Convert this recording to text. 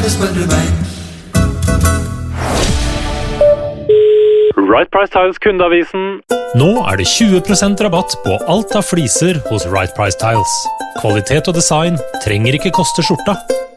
spør du meg. Right Price Tiles kundeavisen. Nå det 20% rabatt på alt av fliser hos Right Price Tiles. Kvalitet og design trenger ikke koste skjorta.